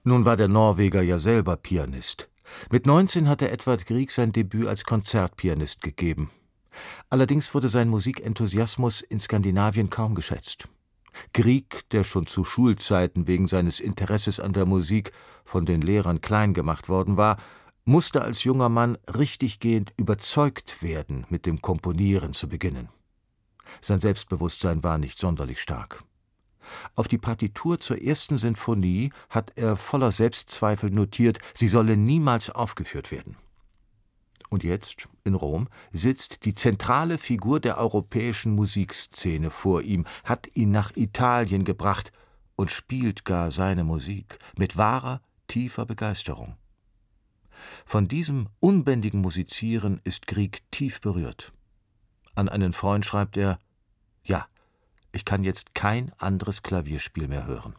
Nun war der Norweger ja selber Pianist. Mit 19 hatte Edvard Grieg sein Debüt als Konzertpianist gegeben. Allerdings wurde sein Musikenthusiasmus in Skandinavien kaum geschätzt. Grieg, der schon zu Schulzeiten wegen seines Interesses an der Musik von den Lehrern klein gemacht worden war, musste als junger Mann richtiggehend überzeugt werden, mit dem Komponieren zu beginnen. Sein Selbstbewusstsein war nicht sonderlich stark. Auf die Partitur zur ersten Sinfonie hat er voller Selbstzweifel notiert, sie solle niemals aufgeführt werden. Und jetzt, in Rom, sitzt die zentrale Figur der europäischen Musikszene vor ihm, hat ihn nach Italien gebracht und spielt gar seine Musik mit wahrer, tiefer Begeisterung. Von diesem unbändigen Musizieren ist Grieg tief berührt. An einen Freund schreibt er: »Ja, ich kann jetzt kein anderes Klavierspiel mehr hören.«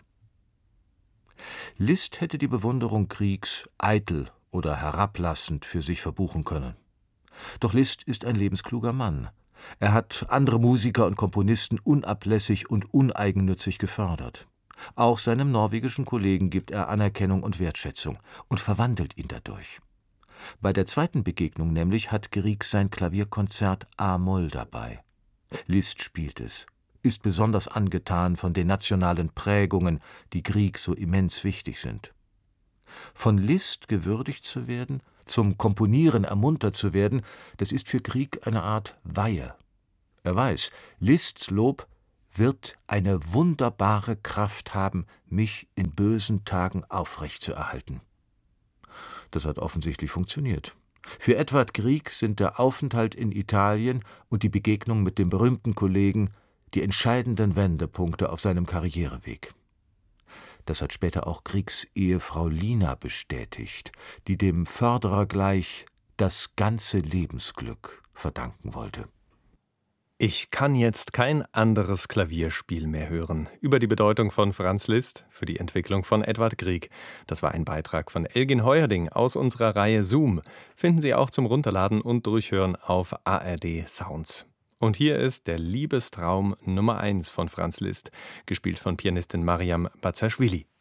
Liszt hätte die Bewunderung Griegs eitel oder herablassend für sich verbuchen können. Doch Liszt ist ein lebenskluger Mann. Er hat andere Musiker und Komponisten unablässig und uneigennützig gefördert. Auch seinem norwegischen Kollegen gibt er Anerkennung und Wertschätzung und verwandelt ihn dadurch. Bei der zweiten Begegnung nämlich hat Grieg sein Klavierkonzert A-Moll dabei. Liszt spielt es, ist besonders angetan von den nationalen Prägungen, die Grieg so immens wichtig sind. Von Liszt gewürdigt zu werden, zum Komponieren ermuntert zu werden, das ist für Grieg eine Art Weihe. Er weiß, Liszts Lob wird eine wunderbare Kraft haben, mich in bösen Tagen aufrechtzuerhalten. Das hat offensichtlich funktioniert. Für Edvard Grieg sind der Aufenthalt in Italien und die Begegnung mit dem berühmten Kollegen die entscheidenden Wendepunkte auf seinem Karriereweg. Das hat später auch Griegs Ehefrau Lina bestätigt, die dem Förderer gleich das ganze Lebensglück verdanken wollte. Ich kann jetzt kein anderes Klavierspiel mehr hören. Über die Bedeutung von Franz Liszt für die Entwicklung von Edvard Grieg. Das war ein Beitrag von Elgin Heuerding aus unserer Reihe Zoom. Finden Sie auch zum Runterladen und Durchhören auf ARD Sounds. Und hier ist der Liebestraum Nummer 1 von Franz Liszt, gespielt von Pianistin Mariam Bazaschwili.